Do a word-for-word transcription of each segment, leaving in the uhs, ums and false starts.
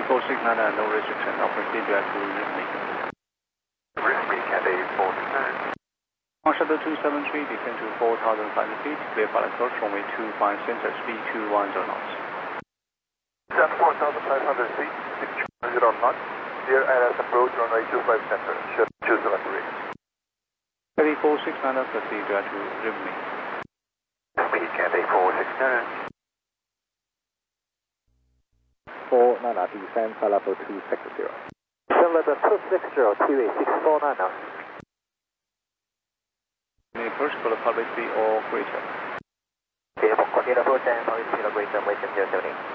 four six nine nine, no restriction, now proceed direct to Ripley. Ripley, Cathay four six nine. On shuttle two seven three, descend to four thousand five hundred feet, clear for approach, runway two five, center speed two one zero knots. At four thousand five hundred feet, speed two zero knots, clear I L S approach, runway two five, center, shuttle two seven three. Cathay four six nine nine, proceed direct to Ripley. Ripley, Cathay four six nine. four nine nine, descend flight level two six zero. Descend level two six zero, T V six four nine nine. May approach for the public speed or greater. Continue approach and public speed or greater, wait zero seven eight.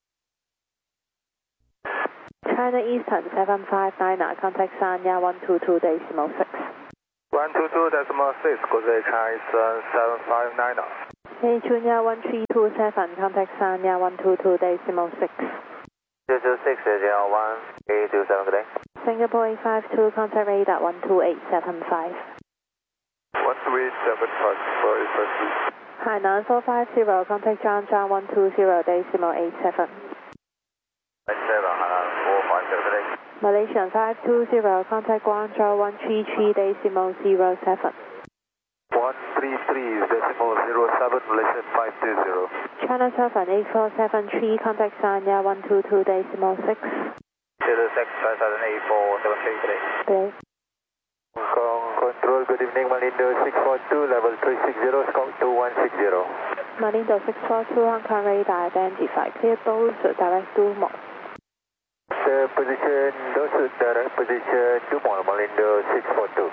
China Eastern seven five nine nine, contact Sanya one two two decimal six. one two two decimal six, good day, China Eastern seven five nine nine. Hey Junior one three two seven, contact Sanya one two two decimal six. two two six zero one three two seven, good day. Singapore eight five two, contact radar one two eight seven five. one three seven five, sorry, first. Hainan four five zero, contact John John one two zero decimal eight seven. seven, Hainan four five zero, good day. Malaysian five two zero, contact Guangzhou one three three decimal zero seven. one three three decimal zero seven, Malaysian five two zero. China Southern eight four seven three, contact Sanya one two two decimal six. zero six five seven eight four seven three, good day. Good. Hong Kong Control, good evening, Malindo six four two, level three six zero, scope two one six zero. Malindo six four two, Hong Kong radar identified, clear both direct to Mo. The position, those direct position, two more, Malindo six four two.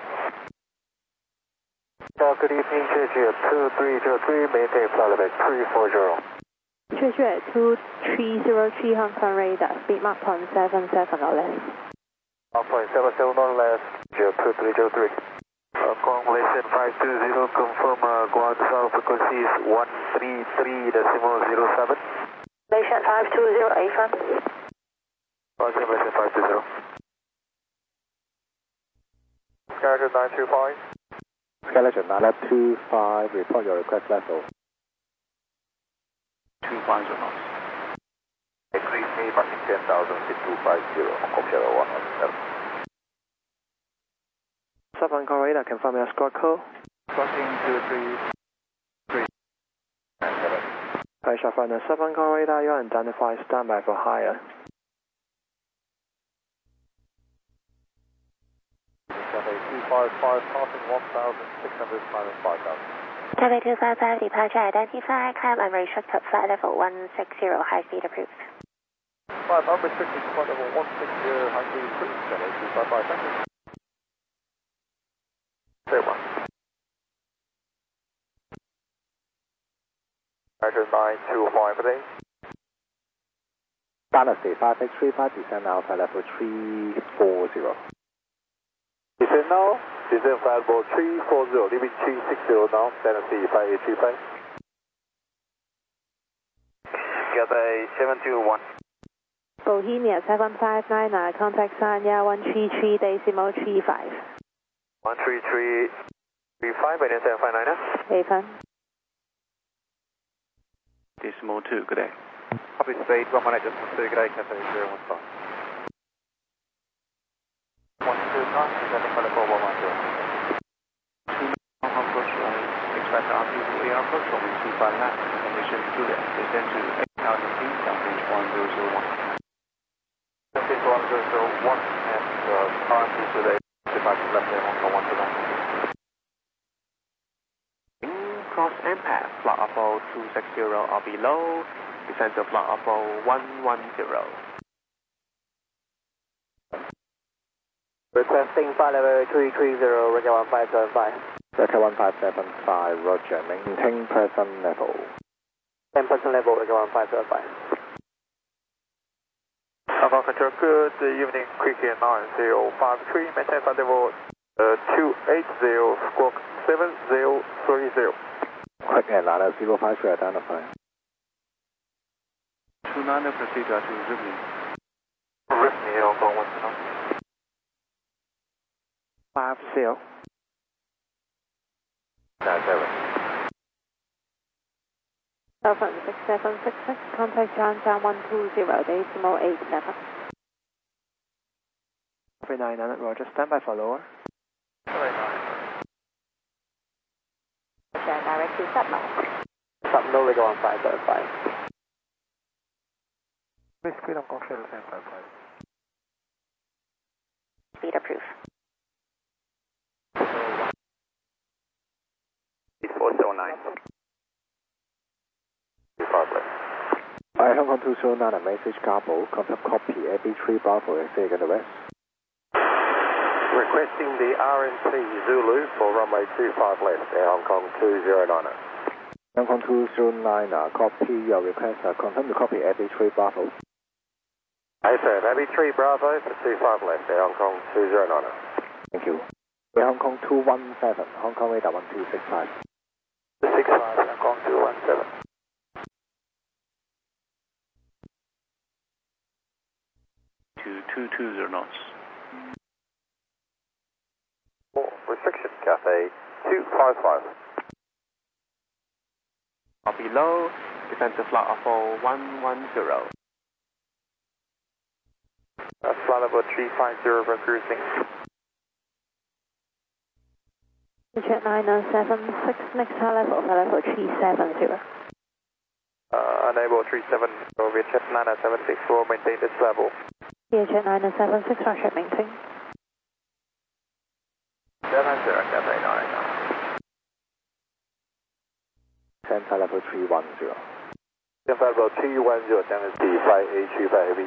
Uh, good evening, Cheshire two three zero three, maintain flight level three four zero. Cheshire two three zero three, Hong Kong radar, speed Mach one point seven seven or less. one point seven seven or less, two three zero three. Hong Kong Malaysian five two zero, confirm uh, Guangzhou frequency is one three three decimal zero seven. Malaysian five two zero, A F M. Roger, Malaysian five two zero. Skyline nine two five. Skyline nine two five, report your request level. two five zero knots. Increase me passing ten thousand six two five zero, Hong Kong Shadow one one seven. South Hong Kong radar, confirm your squawk code. Crossing two three three nine seven. Hi, South Hong Kong radar, you are identified, standby for higher. Cathay two five five, passing one thousand six hundred, minus five thousand. Cathay two five five, departure identified, climb unrestricted flight level one six zero, high speed approved. five, unrestricted flight level one six zero, high speed approved, Cathay two five five, thank you. Say one. Roger, nine two five, good day. Dynasty five six three five, descend now flight level three four zero. Descend now, descend flight level three four zero, leaving three six zero now, Dynasty five eight three five. Cathay seven two one. Bohemia seven five nine nine, contact Sanya one three three decimal three five. one three three three five, and then seven five nine. A F M. Decimal two, good day. Copy speed, one one eight, decimal two, good day, Cathay zero one five. one two nine, descending flight level one one zero. Hong Kong approach, uh, expect R P to A R approach, runway two five left, condition Juliet, descend to eight thousand feet, downrange one zero zero one. Descend one zero zero one, and uh, R P today, departure left there, Hong Kong one two nine. Cross M path, flight level two six zero or below, descend to flight level one one zero. Requesting flight level three three zero, Roger one five seven five. Delta one five seven five, roger, maintain present level. ten percent level, Roger one five seven five. Hong Kong Control, good evening, Cricket nine zero five three, maintain flight level uh, two eight zero, squawk seven zero three zero. Quick air ladder zero five three identified. two nine procedure to Ripley. Ripley, Hong Kong one two nine. five zero. nine seven. Southern six seven six six, contact John John one two zero decimal eight seven. three nine nine, Roger, standby for lower. Direct to Sutton. Sutton, no legal on five seven five. Please speed on control seven five five. Speed approved. four seven nine. I Hong Kong two zero nine, message garble, confirm copy, A B three Bravo, second west. Requesting the R N C Zulu for runway two five left, Air Hong Kong two zero nine. Hong Kong two zero nine, copy your request, uh, confirm the copy, A B three Bravo. Hey sir, A B three Bravo for two five left, Air Hong Kong two zero nine. Thank you. Air Hong Kong two one seven, Hong Kong radar one two six five. two six five, Hong Kong two one seven. To two two zero knots. Restriction, Cathay two five five. Below, defensive flight of one one zero. That's flight level three five zero for cruising. Jet nine nine seven six, next high level, flight level three seven zero. Uh, unable three seven zero, Vietjet nine nine seven six will maintain this level. Vietjet nine nine seven six, Roger, maintain. seven zero, Cathay nine nine. Center level three one zero. Center level three one zero, down is the five A three five heavy.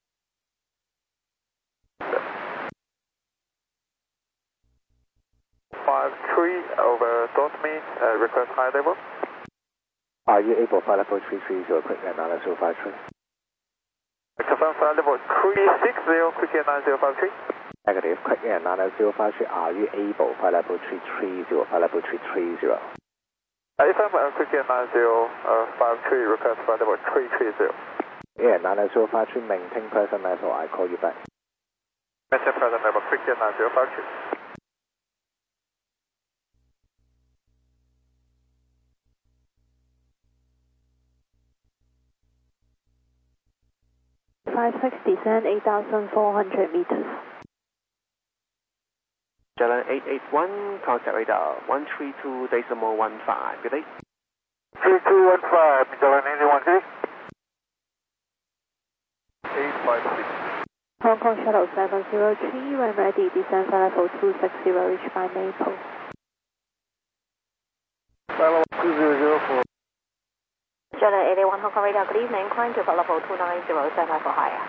five three over dot me, uh, request high level. Are you able, flight level three three zero, quick air nine zero five three? Confirm flight level three six zero, quick air nine zero five three. Negative, quick air nine zero five three, are you able, flight level three three zero, flight level three three zero? Uh, if I'm uh, quick air nine zero five three, request flight level three three zero. Air nine zero five three, maintain present level, I call you back. Maintain present level, quick air nine zero five three. five six, descend eight thousand four hundred meters. Jalan eight eight one, contact radar one three two decimal one five. Good day. three two one five, Jalan eight one three. eight five six. Hong Kong Shuttle seven zero three, when ready, descend flight level two six zero, reach by Maple. Flight level two zero zero four. Jalan eight eight one, Hong Kong radar, good evening, climb to flight level two nine zero, stand by for higher.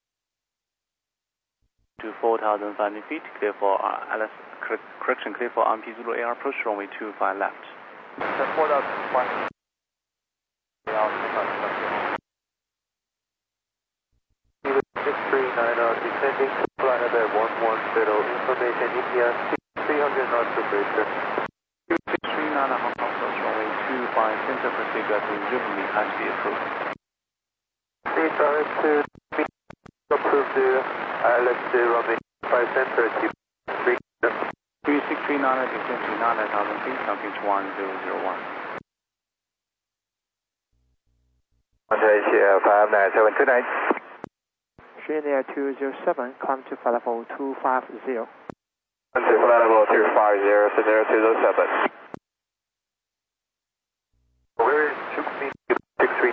To four thousand five hundred feet, clear for uh, Alice, correction, clear for R M P Zulu Air approach, runway two five left. four thousand five hundred. six three nine zero, descending to flight level one one zero, information India three hundred knots to base. six three nine Hong Kong approach, runway two five, center procedure to Jubilee, high speed approved. Please direct to me, approve the uh, let's do runway five center to three. three six three nine, descend to nine thousand feet, approach one zero zero one. Malaysia five nine seven two nine. Australia two zero seven, climb to flight level two five zero. To flight level two five zero, zero two zero seven. Where is two six three?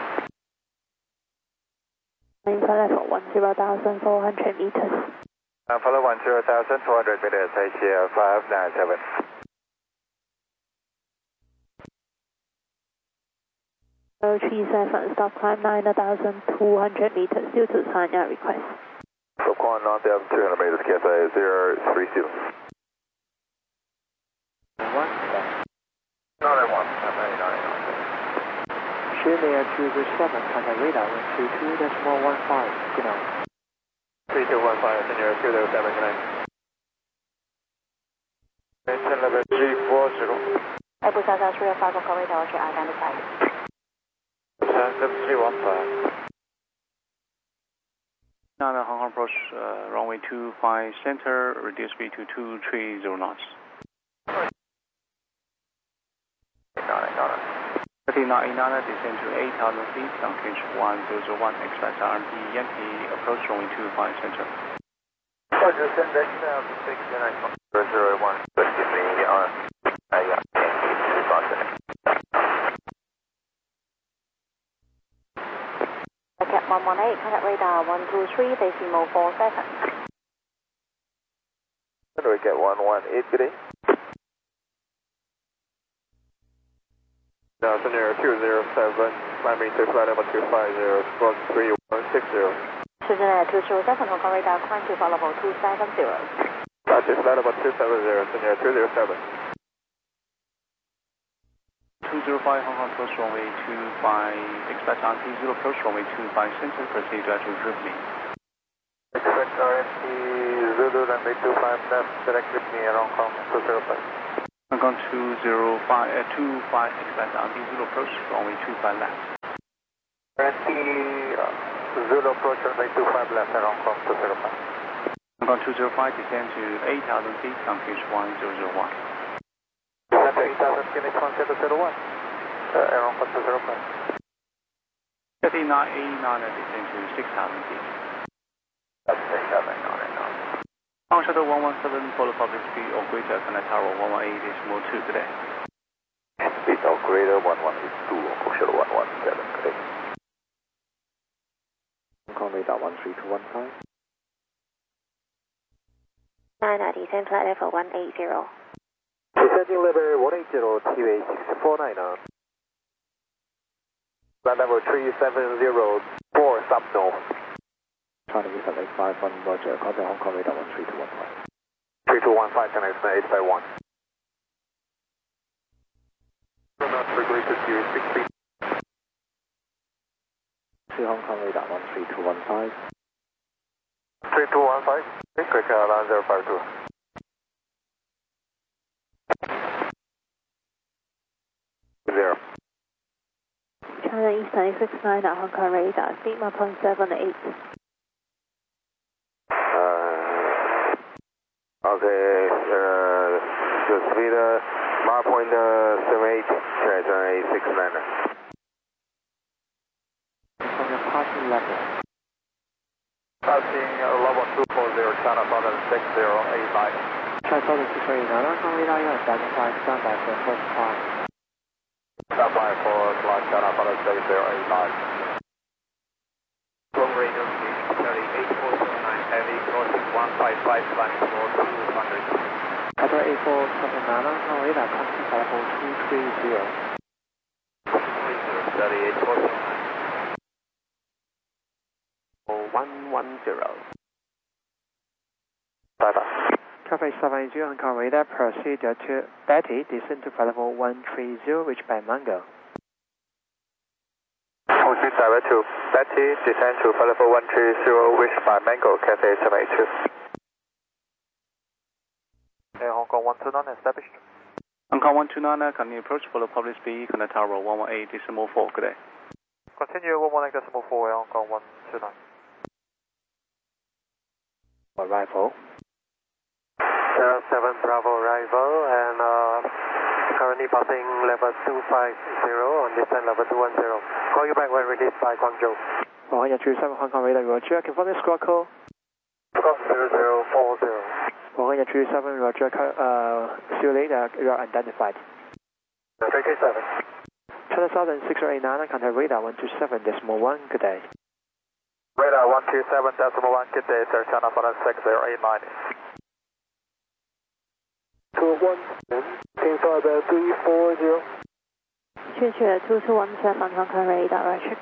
Flight level one zero thousand four hundred meters. Uh, follow one zero thousand four hundred meters, Asia five nine seven. zero three seven, stop climb nine thousand two hundred meters due to Sanya request. So climb nine thousand two hundred meters, Cathay zero three zero. One. nine one, Cathay nine nine. Australia two zero seven, contact radar one two two decimal one five, good night. three two one five, senior two zero seven, good night. Maintain level three four zero. Airbus Delta three oh five, Hong Kong radar, identified. seven three one five. nine Hong Kong approach, uh, runway two five center, reduce speed to two three zero knots. thirty-nine eighty-nine, descend to eight thousand feet, downrange one zero zero one, expect R M P Yankee, approach runway two five center. Roger, send back down to six nine zero zero one. Just give me on. I got two Boston. Cat one one eight, contact radar one two three, decimal four seven. How do we get one one eight today? Now, scenario two zero seven, climb meter flight level two five zero, squawk three one six zero. Scenario two zero seven, Hong Kong radar, climb to flight level two seven zero. Roger, flight level two seven zero, scenario two zero seven. two zero five Hong Kong approach runway two five, expect R T zero approach runway two five center, proceed to actual dribbling. Expect R T Zulu runway two five left, direct with me at Hong Kong two zero five. Hong Kong two zero five, uh, two five, expect R T zero approach runway two five left. R T uh, Zulu approach runway two five left at Hong Kong two zero five. Hong Kong two zero five, descend to eight thousand feet, confuse one zero zero one. Descend to eight thousand feet, one zero zero one. Uh, at Hong Kong two zero five. thirty-nine eighty-nine, descend to six thousand feet. That's eight thousand nine nine. On shuttle one one seven, follow public speed or greater, connect tower one one eight decimal two today. Speed or greater one one eight two, on shuttle one one seven today. Hong Kong radar one three two one five. nine, descend flight level one eight zero. Descending level one eight zero, T V A six four nine. Flight level three seven zero, four sub north. China Eastern eight five one, Roger, contact Hong Kong radar one three two one five. three two one five, connect eight five one. Not regulated to six feet. See Hong Kong radar one three two one five. three two one five, quick uh, line zero five two. Zero. China Eastern eight six nine at Hong Kong radar, speed one point seven eight. Uh, okay, uh, the speed uh, one point seven eight, China eight six nine. From your passing level. Passing uh, level two four zero, China Southern six zero eight nine. China Southern six zero eight nine, Hong Kong radar要identify standby for first climb. Standby for flight China Southern six zero eight nine. Long radio speed thirty-eight four seven nine, heavy crossing one five five, climbing floor two hundred. Qatar eight four seven nine, Hong Kong radar, come to flight level two three zero. thirty-eight four seven nine. one one zero. Bye bye. Traffic seven eight zero, Hong Kong radar, proceed to Betty, descend to flight level one three zero, reach by Mango. Proceed direct to Betty, descend to flight level one three zero, reach by Mango, Cathay seven eight two. Okay, Hong Kong one two nine established. Hong Kong one two nine, continue approach, follow public speed, connect tower one one eight decimal four today. Continue one one eight decimal four, Hong Kong one two nine. Arrival. zero seven Bravo arrival and uh, currently passing level two five zero on descent level two one zero. Call you back when released by Guangzhou. one one two seven, Hong Kong radar, Roger, confirm the squawk call. Squawk zero zero four zero. one one two seven, Roger, uh, see you later, you are identified. three three seven. China Southern six zero eight nine, contact radar one two seven decimal one, good day. Radar one two seven decimal one, good day, sir. China Southern six zero eight nine. two one seven, King Fiber three four zero. two two two two one seven, Hong Kong radar, Roger.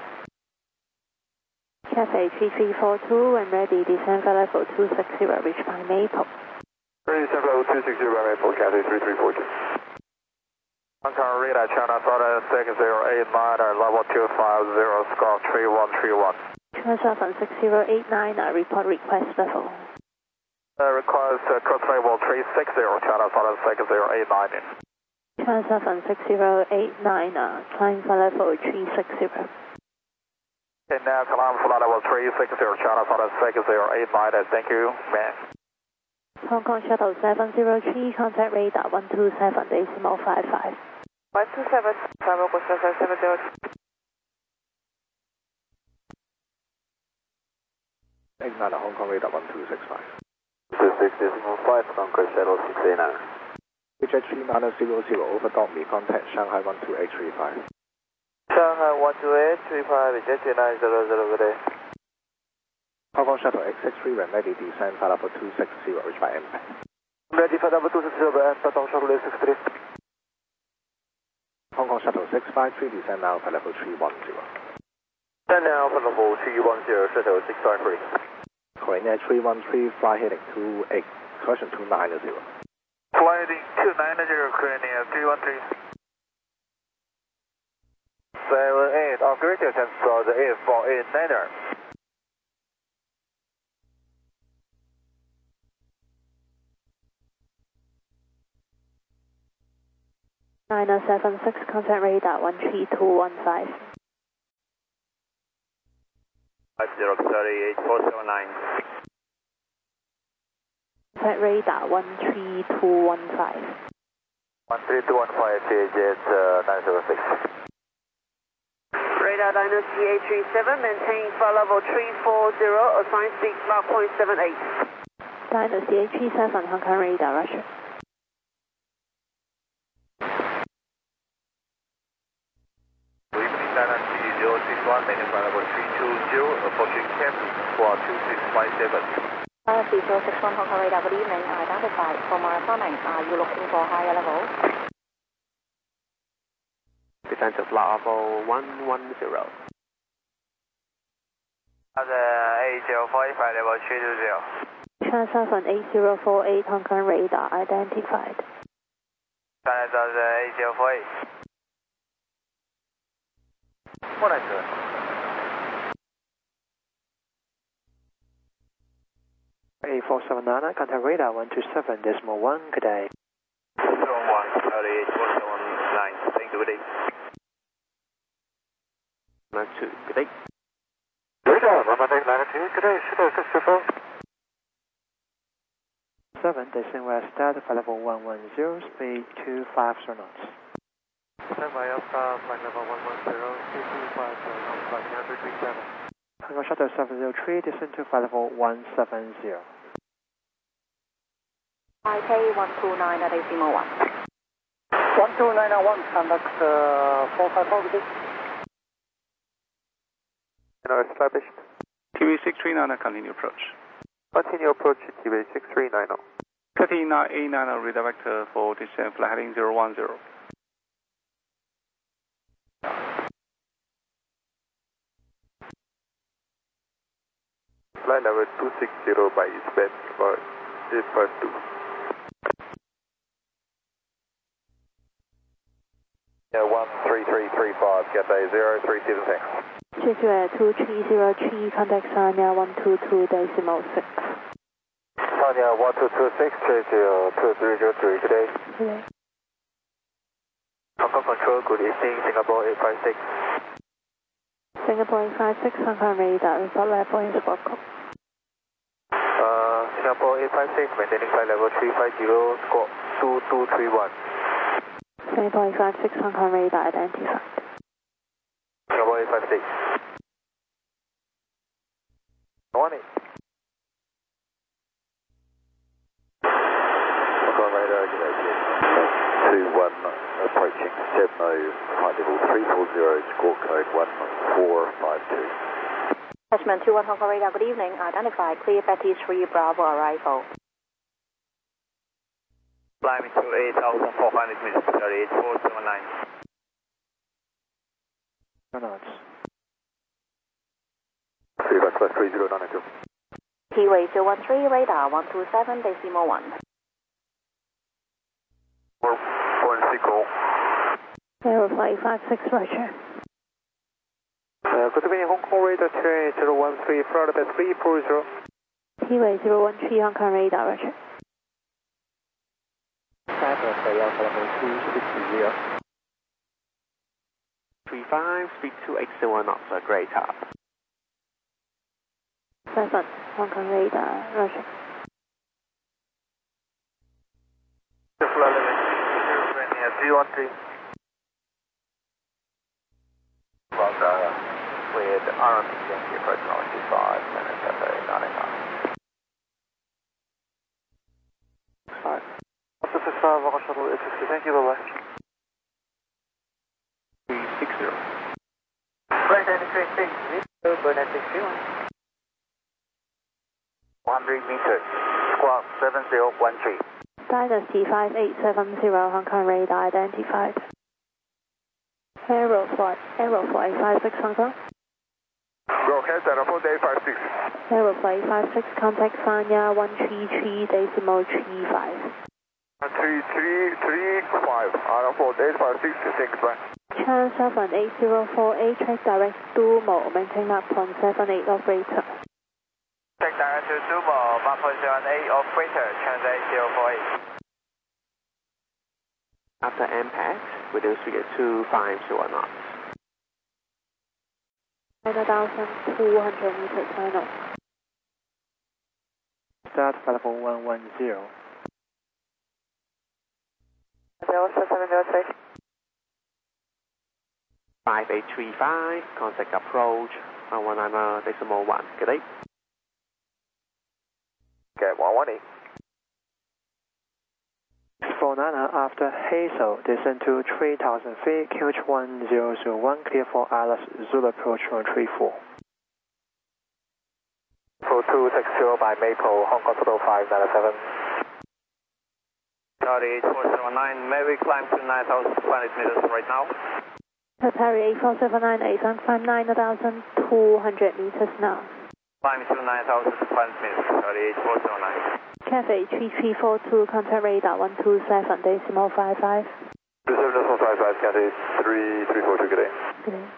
Cathay three three four two and ready, descend flight level two six zero, reach by Maple. Ready, descend level two six zero by Maple, Cathay three three four two. Hong Kong radar, China Southern six zero eight nine, level two five zero, squawk three one three one. China Southern six zero eight nine, uh, report request level. Uh, request uh, cross level three six zero, China Southern six zero eight nine. China Southern six zero eight nine, uh, climb flight level three six zero. Okay, now climb flight level three six zero, China Southern six zero eight nine, thank you, man. Hong Kong shuttle seven zero three, contact radar one two seven, decimal five five. one two seven, Bravo seven seven zero. Ignite Hong Kong radar one two six five. six decimal five, Concord Shuttle six eight nine. H H three nine zero zero, over Dogme, contact Shanghai one two eight three five. Shanghai one two eight three five, H H three nine zero zero, good day. Hong Kong Shuttle X six three, when ready, descend flight level two six zero, reach by impact. Ready for number two six zero, impact on Shuttle six three. Hong Kong Shuttle six five three, descend now flight level three one zero. Descend now for level three one zero, Shuttle six five three. Korea three one three, fly heading two eight, correction two nine zero. Fly heading two nine zero, Korea three one three. seven eight, upgrade attempt for the A four eight niner. nine seven six, contact radar one three two one five. five zero three eight four seven nine. Contact radar one three two one five. one three two one five, Jet uh, nine seven six. Radar Dino C A three seven, maintain flight level three four zero, assigned speed Mach zero point seven eight. Dino C A three seven, Hong Kong radar, Russia. zero six one, maintain flight level three two zero, approaching campus for two six five seven. Uh, zero six one, Hong Kong radar, good evening. Identified from our farming. Are you looking for higher level? Descend to flight level one one zero. At eight zero four eight, flight level three two zero. China seven eight zero four eight, Hong Kong radar, identified. China eight zero four eight. What I do? A four seven nine, contact radar one two seven decimal one, good day. seven one, thirty-eight, four seven nine, thank you, good day. nine two, good day. Radar, Romantic ninety-two, good day, Shuttle six two four. seven, descend west start, flight level one one zero, speed two five zero knots. Stand by Alpha, flight level one one zero, two two five zero, flight number three seven. Hong Kong Shuttle seven zero three, descend to flight level one seven zero. I K one two nine at decimal one. one two nine one, contact uh, four five four, good day. Now established. T V six three nine, continue approach. Continue approach T V six three nine zero. Thirteen nine eight nine, radar vector for descent flight heading zero one zero. Flight level two six zero by Eastband for eight five two. Yeah, one three three three five, Cathay zero three seven six. Jeju two three zero three, contact Sanya one two two decimal six. Sanya one two two six, Jeju two three zero three, good day. Good day. Hong Kong Control, good evening, Singapore eight five six. Singapore eight five six, Hong Kong radar, report level in spot code. Uh, Singapore eight five six, maintaining flight level three five zero, squawk two two three one. Singapore eight five six, Hong Kong radar, identified. Singapore eight five six. One eight. Hong Kong radar, two one, approaching Sebno, flight level three four zero, squawk code one four five two. Attachment two one, Hong Kong radar, good evening. Identified, clear Betty three Bravo arrival. Fly me to eight thousand four hundred meters, thirty-eight four seven nine. Knots. three five plus three zero nine two. T-Way zero one three, radar one two seven decimal one. four point six zero. Verify eight five six, Roger. Uh, good evening, Hong Kong radar terrain zero one three, flight level three four zero. T-Way zero one three, Hong Kong radar, Roger. Cyber flight level two six zero. three five, speed two eight zero knots, a grey top. seven, Hong Kong radar, Roger. Flight level three one three. Roger, with R M P Yankee approach knowledge five minutes, Cathay ninety-nine. five, Hong Kong Shuttle eight sixty, thank you, bye-bye. three six zero. Right, ninety-three, six zero, Burnett six three one. one hundred meters, squawk seven zero one three. Dynasty five eight seven zero, Hong Kong radar identified. Aeroflight, Aeroflight five six Hong Kong. Broadcast at four eight five six. Aeroflight five six, contact Sanya one three three decimal three five. three three three five, out of four eight five six, thanks, bye. Chan seven eight zero four eight, track direct Dumo, maintain map point seven eight operator. Check direct to Dumo, map point seven eight operator, China eight zero four eight. After impact, reduce to get two five zero knots. nine thousand two hundred meters final. Start flight level one one zero. zero seven zero three. five eight three five, contact approach, one one nine decimal one. Good day. Get one one eight. For Nana, after Hazel, descend to three thousand feet, Q H one zero zero one, clear for Alice, Zulu approach one three four. four two six zero by Maple, Hong Kong Total five nine seven. Charlie eight four seven nine, may we climb to nine thousand two hundred meters right now? Qatari eight four seven nine, eight one five nine thousand two hundred meters now. Climb to nine thousand two hundred meters, Charlie eight four seven nine. Cafe three three four two, contact radar one two seven decimal five five. two seven decimal five five, Cathay three three four two, good day. Good day.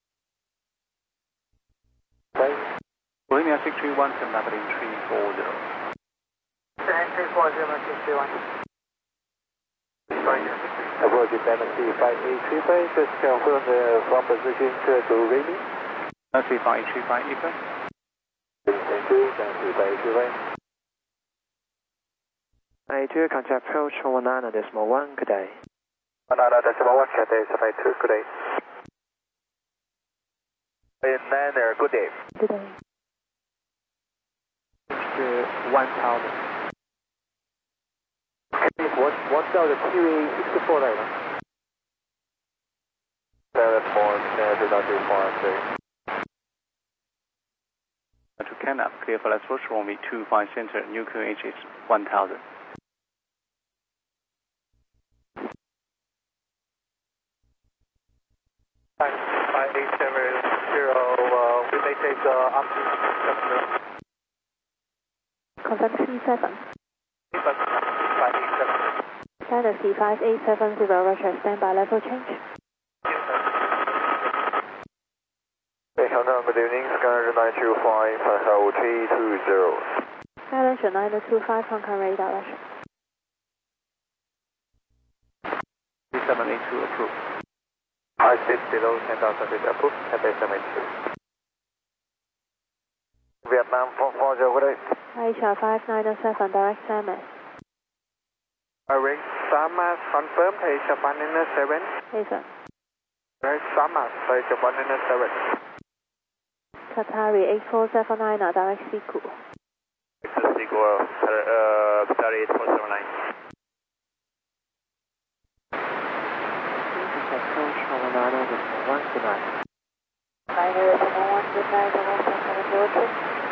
Bye. Bohemia six three one, send leveling three four zero. three four zero, six three one. Approach Dynasty five eight three five, just confirm the from position clear to ready. Dynasty five three five, Eco. Thank you, Dynasty five three five. I two, contact approach one nine decimal one, good day. one nine decimal one, Cathay five two, good day. And then there, good day. Good day. one thousand. What, what's out the T V sixty-four right now? Seven four, seven two four three. To Canap, clear for let's approach runway two five center, new Q H is one thousand. five eight seven zero, uh, we may take uh, up to seven zero. Contact three seven. five eight seven. Dynasty five eight seven zero, Roger, standby level change. Hey, Hong good evening, Skyline nine two five, Hotel three two zero. Skyline nine two five, Hong Kong radar, Roger. three seven eight two approved. High speed below ten thousand feet approved, Cathay seven eight two. Vietnam four four zero, good day. Aisha five nine seven, direct S M S. Ring, Samas, confirm, Asia one nine seven. Asia. Right, Samas, Asia one nine seven. Qatari eight four seven nine, direct Siku. Sequel, uh, Qatari eight four seven nine. Approach one nine decimal one, good night. nine decimal one, good night, one seven zero two.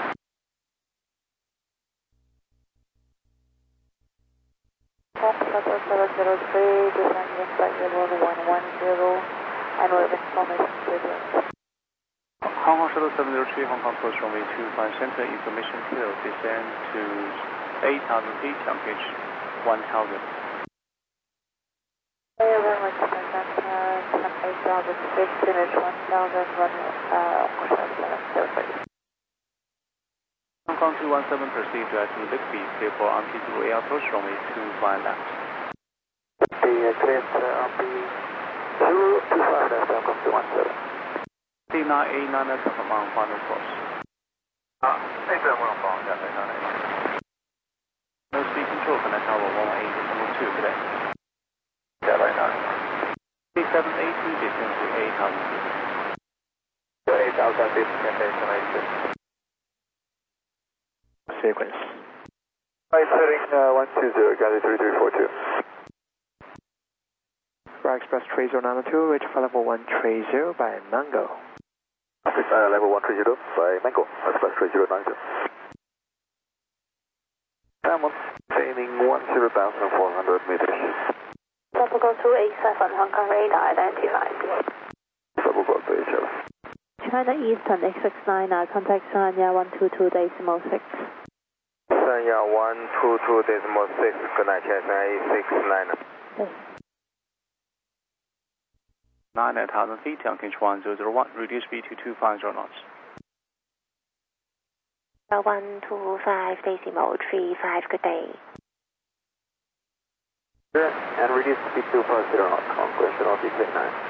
Fox Shuttle seven zero three, descending flight level one one zero, and we're information clearance. Hong Kong Shuttle seven zero three, Hong Kong approach runway two five center, information clear, descend to eight thousand feet, Q H one thousand. Thank you very much, President. eight thousand feet, finish one thousand, run, uh, seven zero three. Hong Kong two one seven, proceed direct to Lickby, clear for R P two A approach runway two five left. The uh, clear to R P zero two five left, Hong Kong two one seven. C nine eight nine, on final course. Ah, eight seven one four, yeah, eight nine eight. No speed control, connect tower one one eight decimal two, good day. Yeah, right now. C seven eight two, descend to eight thousand feet. eight thousand feet, Cathay seven eight two. Sequence. Right, setting uh, one two zero, Cathay three three four two. Star Express three zero nine two, reach for level one three zero by Mango. Uh, level one three zero by Mango, Express three zero nine two. Diamond, maintaining one zero thousand four hundred meters. Tropical two eight seven, Hong Kong radar identified. Tropical two eight seven. China Eastern X six nine, uh, contact Sanya one two two decimal six. Sanya one two two decimal six, good night, China eight six nine. Yes. nine thousand feet, Tianjin one zero zero one, reduce speed to two five zero knots. one two five decimal three five, good day. And reduce speed to five zero knots, conquest, North East nine.